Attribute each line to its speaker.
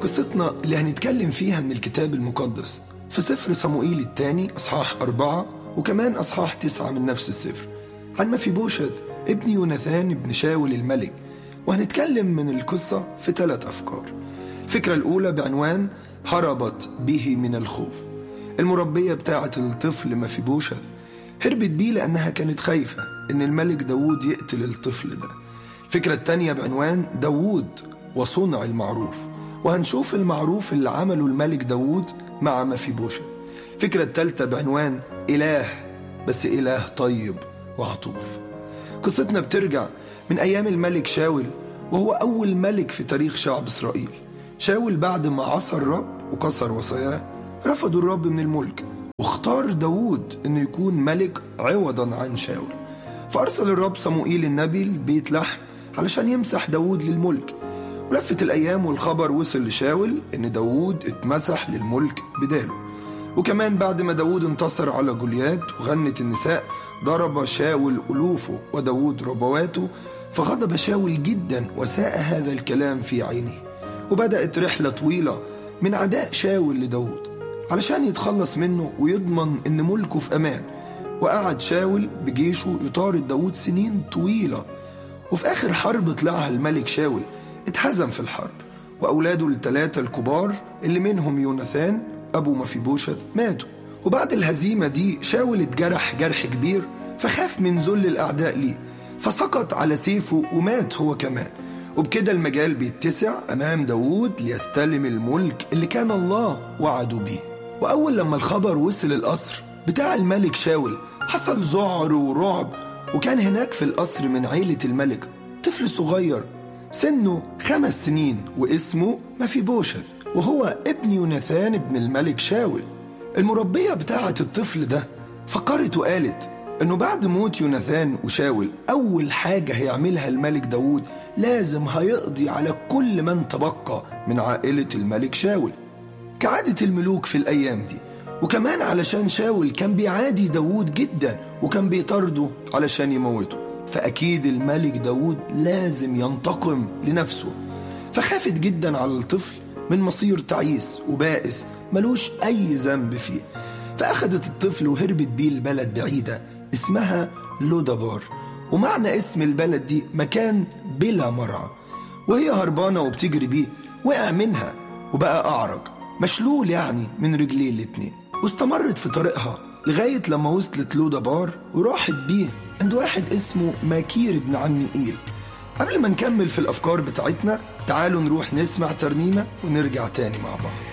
Speaker 1: قصتنا اللي هنتكلم فيها من الكتاب المقدس في سفر صموئيل الثاني أصحاح 4 وكمان أصحاح 9 من نفس السفر، عن مفيبوشث ابن يوناثان ابن شاول الملك. وهنتكلم من القصة في 3 أفكار. الفكرة الأولى بعنوان هربت به من الخوف. المربية بتاعة الطفل مفيبوشث هربت بيه لأنها كانت خايفة إن الملك داود يقتل الطفل ده. الفكرة الثانية بعنوان داود وصنع المعروف، وهنشوف المعروف اللي عمله الملك داود مع مفيبوشث. الفكرة الثالثة بعنوان إله، بس إله طيب وعطوف. قصتنا بترجع من أيام الملك شاول، وهو أول ملك في تاريخ شعب إسرائيل. شاول بعد ما عصى الرب وكسر وصاياه رفضوا الرب من الملك، واختار داود إنه يكون ملك عوضا عن شاول. فأرسل الرب صموئيل النبي لبيت لحم علشان يمسح داود للملك. ولفت الأيام والخبر وصل لشاول إن داود اتمسح للملك بداله. وكمان بعد ما داود انتصر على جوليات وغنت النساء، ضرب شاول ألوفه وداود ربواته، فغضب شاول جدا وساء هذا الكلام في عينه. وبدأت رحلة طويلة من عداء شاول لداود علشان يتخلص منه ويضمن إن ملكه في أمان. وقعد شاول بجيشه يطارد داود سنين طويلة، وفي آخر حرب طلعها الملك شاول اتهزم في الحرب، وأولاده ال3 الكبار اللي منهم يوناثان أبو مفيبوشث ماتوا. وبعد الهزيمة دي شاول اتجرح جرح كبير، فخاف من ذل الأعداء ليه، فسقط على سيفه ومات هو كمان. وبكده المجال بيتسع أمام داود ليستلم الملك اللي كان الله وعده بيه. وأول لما الخبر وصل القصر بتاع الملك شاول حصل ذعر ورعب. وكان هناك في القصر من عيلة الملك طفل صغير سنه 5 سنين واسمه مفيبوشث، وهو ابن يوناثان ابن الملك شاول. المربية بتاعة الطفل ده فكرت وقالت انه بعد موت يوناثان وشاول اول حاجة هيعملها الملك داود لازم هيقضي على كل من تبقى من عائلة الملك شاول، كعادة الملوك في الايام دي. وكمان علشان شاول كان بيعادي داود جدا وكان بيطارده علشان يموته، فأكيد الملك داود لازم ينتقم لنفسه. فخافت جدا على الطفل من مصير تعيس وبائس ملوش أي ذنب فيه. فأخدت الطفل وهربت بيه البلد بعيدة اسمها لودبار، ومعنى اسم البلد دي مكان بلا مرعى. وهي هربانة وبتجري بيه وقع منها وبقى أعرج مشلول يعني من رجليه الاتنين. واستمرت في طريقها لغاية لما وصلت لودبار وراحت بيه عند واحد اسمه ماكير ابن عميئيل. قبل ما نكمل في الأفكار بتاعتنا تعالوا نروح نسمع ترنيمة ونرجع تاني مع بعض.